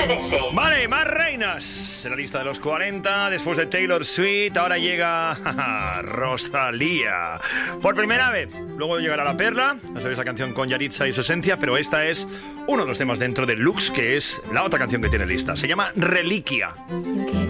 obedece. Vale, más reinas en la lista de los 40. Después de Taylor Swift, ahora llega Rosalía. Por primera vez. Luego llegará La Perla. Ya sabéis, la canción con Yaritza y su esencia. Pero esta es uno de los temas dentro de Lux, que es la otra canción que tiene lista. Se llama Reliquia.